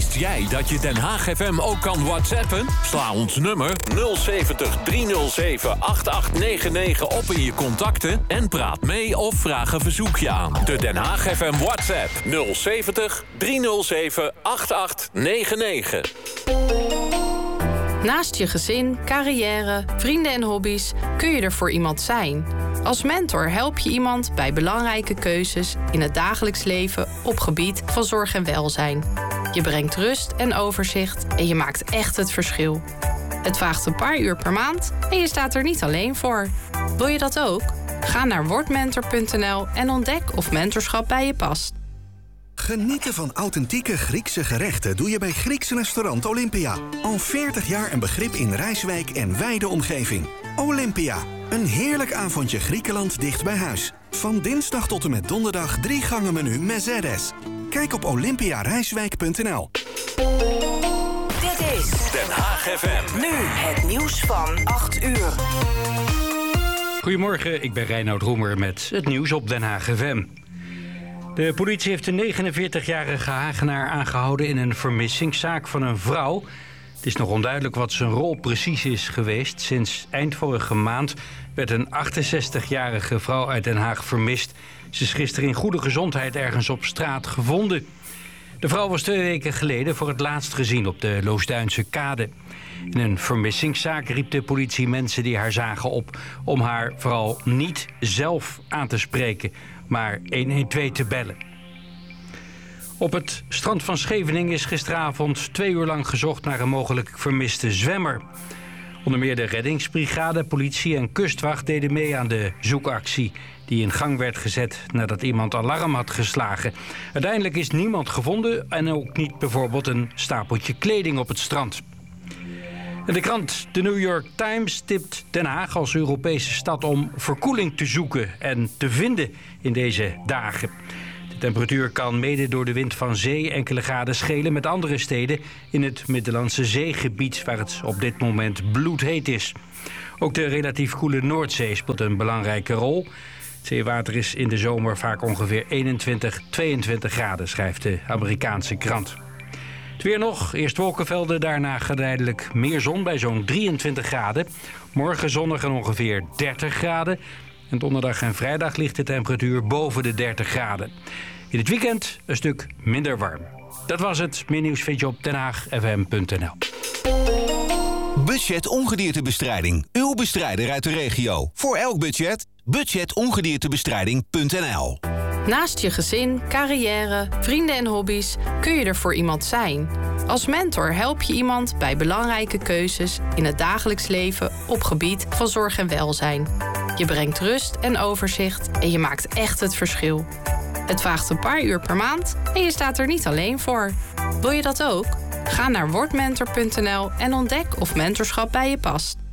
Wist jij dat je Den Haag FM ook kan WhatsAppen? Sla ons nummer 070 307 8899 op in je contacten en praat mee of vraag een verzoekje aan. De Den Haag FM WhatsApp 070 307 8899. Naast je gezin, carrière, vrienden en hobby's kun je er voor iemand zijn. Als mentor help je iemand bij belangrijke keuzes in het dagelijks leven op gebied van zorg en welzijn. Je brengt rust en overzicht en je maakt echt het verschil. Het vraagt een paar uur per maand en je staat er niet alleen voor. Wil je dat ook? Ga naar wordmentor.nl en ontdek of mentorschap bij je past. Genieten van authentieke Griekse gerechten doe je bij Grieks restaurant Olympia. Al 40 jaar een begrip in Rijswijk en wijde omgeving. Olympia, een heerlijk avondje Griekenland dicht bij huis. Van dinsdag tot en met donderdag 3 gangen menu Mezeres. Kijk op olympiarijswijk.nl. Dit is Den Haag FM. nu het nieuws van 8 uur. Goedemorgen, ik ben Reinoud Roemer met het nieuws op Den Haag FM. De politie heeft een 49-jarige Hagenaar aangehouden in een vermissingszaak van een vrouw. Het is nog onduidelijk wat zijn rol precies is geweest. Sinds eind vorige maand werd een 68-jarige vrouw uit Den Haag vermist. Ze is gisteren in goede gezondheid ergens op straat gevonden. De vrouw was 2 weken geleden voor het laatst gezien op de Loosduinse kade. In een vermissingszaak riep de politie mensen die haar zagen op om haar vooral niet zelf aan te spreken, maar 112 te bellen. Op het strand van Scheveningen is gisteravond 2 uur lang gezocht naar een mogelijk vermiste zwemmer. Onder meer de reddingsbrigade, politie en kustwacht deden mee aan de zoekactie die in gang werd gezet nadat iemand alarm had geslagen. Uiteindelijk is niemand gevonden en ook niet bijvoorbeeld een stapeltje kleding op het strand. En de krant The New York Times tipt Den Haag als Europese stad om verkoeling te zoeken en te vinden in deze dagen. De temperatuur kan mede door de wind van zee enkele graden schelen met andere steden in het Middellandse Zeegebied, waar het op dit moment bloedheet is. Ook de relatief koele Noordzee speelt een belangrijke rol. Het zeewater is in de zomer vaak ongeveer 21, 22 graden, schrijft de Amerikaanse krant. Het weer nog, eerst wolkenvelden, daarna geleidelijk meer zon bij zo'n 23 graden. Morgen zonnig en ongeveer 30 graden. En donderdag en vrijdag ligt de temperatuur boven de 30 graden. In het weekend een stuk minder warm. Dat was het. Meer nieuws vind je op denhaagfm.nl. Budget ongediertebestrijding. Uw bestrijder uit de regio. Voor elk budget. Budgetongediertebestrijding.nl. Naast je gezin, carrière, vrienden en hobby's kun je er voor iemand zijn. Als mentor help je iemand bij belangrijke keuzes in het dagelijks leven op gebied van zorg en welzijn. Je brengt rust en overzicht en je maakt echt het verschil. Het vraagt een paar uur per maand en je staat er niet alleen voor. Wil je dat ook? Ga naar wordmentor.nl en ontdek of mentorschap bij je past.